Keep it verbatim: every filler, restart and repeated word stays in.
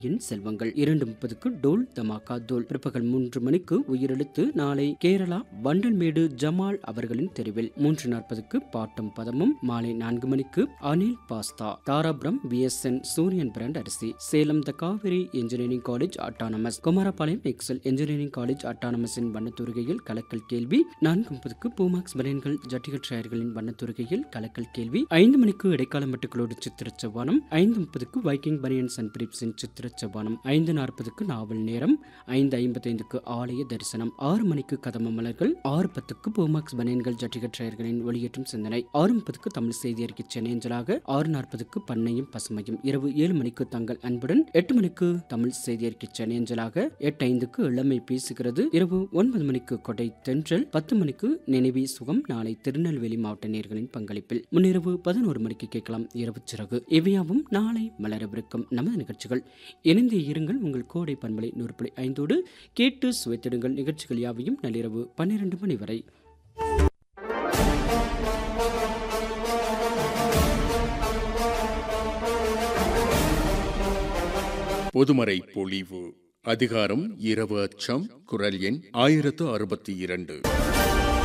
என் செல்வங்கள். இரண்டு முப்பதுக்கு டோல் தமாகா தோல். பிற்பகல் மூன்று மணிக்கு உயிரெழுத்து. நாளை கேரளா வண்டல்மேடு ஜமால் அவர்களின் தெருவில். மூன்று நாற்பதுக்கு பாட்டும் பதமும். மாலை நான்கு மணிக்கு Anil pasta. Dharapuram B S N சூரியன் பிராண்ட் அரிசி. சேலம் த Kaveri engineering college autonomous. Kumarapalayam XL engineering college அட்டானமஸின் வண்ணத்துறையில் கலக்கல் கேள்வி. நான்கு முப்பதுக்கு பூமாக்ஸ் பனியன்கள் ஜட்டிகட் ஷயர்களின் வண்ணத்துறையில் கலக்கல் கேள்வி. ஐந்து மணிக்கு இடைக்கால மட்டுக்களோடு சித்திர செவ்வானம். ஐந்து முப்பதுக்கு வைக்கிங் பனியன்ஸ் அண்ட் பிரீப்ஸின் சித்திர செவ்வானம். ஐந்து நாற்பதுக்கு நாவல் நேரம். ஐந்து ஐம்பத்தி ஐந்துக்கு ஆலய தரிசனம். ஆறு மணிக்கு கதம மலர்கள். ஆறு பத்துக்கு பூமாக்ஸ் பனியன்கள் ஜட்டிகட் ஷயர்களின் ஒளியேற்றும் சிந்தனை. ஆறு முப்பதுக்கு தமிழ் செய்தி அறிக்கை சென்னையஞ்சலாக. ஆறு நாற்பதுக்கு பண்ணையும் பசுமையும். இரவு ஏழு மணிக்கு தங்கள் அன்புடன். எட்டு மணிக்கு தமிழ் செய்தி அறிக்கை சென்னையஞ்சலாக. எட்டு ஐந்துக்கு இளமை பேசுகிறது. இரவு ஒன்பது மணிக்கு கொடை தென்றல். பத்து மணிக்கு நினைவி சுகம். நாளை திருநெல்வேலி மாவட்ட நேயர்களின் பங்களிப்பில். முன்னிரவு பதினோரு மணிக்கு கேட்கலாம் இரவு சிறகு. இவையாவும் நாளை மலரவிருக்கும் நமது நிகழ்ச்சிகள். இணைந்தே இருங்கள் உங்கள் கோடை பண்பலை நூறு புள்ளி ஐந்தோடு. கேட்டு சுவைத்திடுங்கள் நிகழ்ச்சிகள் யாவையும் நள்ளிரவு பன்னிரண்டு மணி வரை. பொதுமறை பொழிவு. அதிகாரம் இரவு அச்சம். குரல் எண் ஆயிரத்து அறுபத்தி இரண்டு.